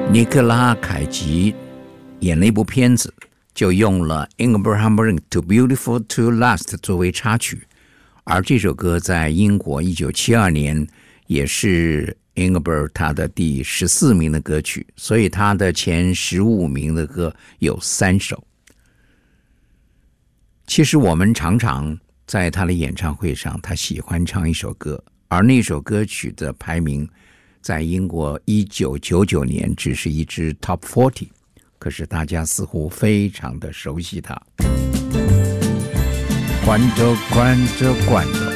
尼克拉凯奇演了一部片子，就用了 Ingrid Hammerling Too Beautiful to Last 作为插曲，而这首歌在英国1972年也是 Ingrid 她的第14名的歌曲，所以她的前15名的歌有3首。其实我们常常在她的演唱会上，她喜欢唱一首歌，而那首歌曲的排名在英国1999年只是一支 Top 40， 可是大家似乎非常的熟悉它。Quanto, quanto, quanto